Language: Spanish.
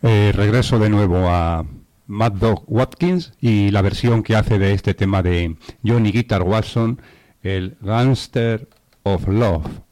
Regreso de nuevo a Mad Dog Watkins y la versión que hace de este tema de Johnny Guitar Watson, el Gangster of Love.